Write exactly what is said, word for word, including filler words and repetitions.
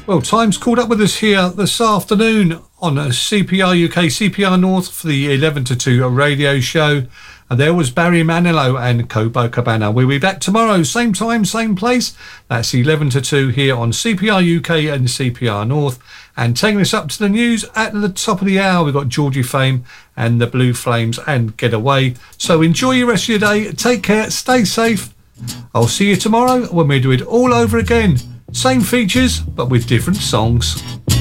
Well, Time's caught up with us here this afternoon on C P R U K, C P R North for the eleven to two radio show. And there was Barry Manilow and Copacabana. We'll be back tomorrow, same time, same place. That's eleven to two here on C P R U K and C P R North. And taking us up to the news at the top of the hour, we've got Georgie Fame and the Blue Flames and Get Away. So enjoy your rest of your day. Take care. Stay safe. I'll see you tomorrow when we do it all over again. Same features, but with different songs.